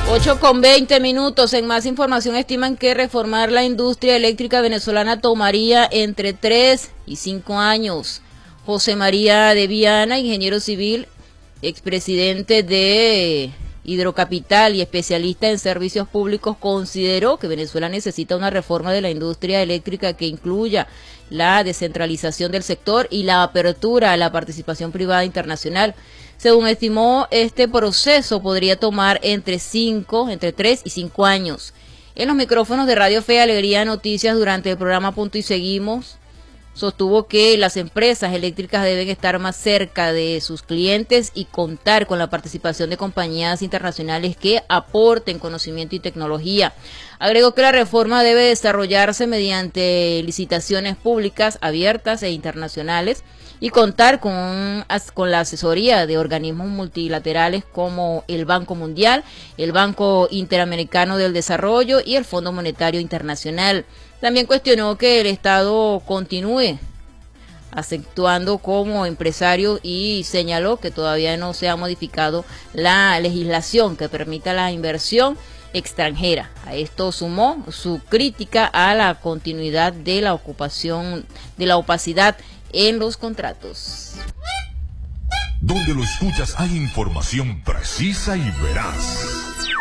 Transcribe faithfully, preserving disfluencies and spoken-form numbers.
ocho con veinte minutos. En más información, estiman que reformar la industria eléctrica venezolana tomaría entre tres y cinco años. José María de Viana, ingeniero civil, expresidente de Hidrocapital y especialista en servicios públicos, consideró que Venezuela necesita una reforma de la industria eléctrica que incluya la descentralización del sector y la apertura a la participación privada internacional. Según estimó, este proceso podría tomar entre cinco, entre tres y cinco años. En los micrófonos de Radio Fe y Alegría Noticias durante el programa Punto y Seguimos, sostuvo que las empresas eléctricas deben estar más cerca de sus clientes y contar con la participación de compañías internacionales que aporten conocimiento y tecnología. Agregó que la reforma debe desarrollarse mediante licitaciones públicas abiertas e internacionales y contar con, con la asesoría de organismos multilaterales como el Banco Mundial, el Banco Interamericano del Desarrollo y el Fondo Monetario Internacional. También cuestionó que el Estado continúe actuando como empresario y señaló que todavía no se ha modificado la legislación que permita la inversión extranjera. A esto sumó su crítica a la continuidad de la ocupación, de la opacidad en los contratos. Donde lo escuchas hay información precisa y veraz.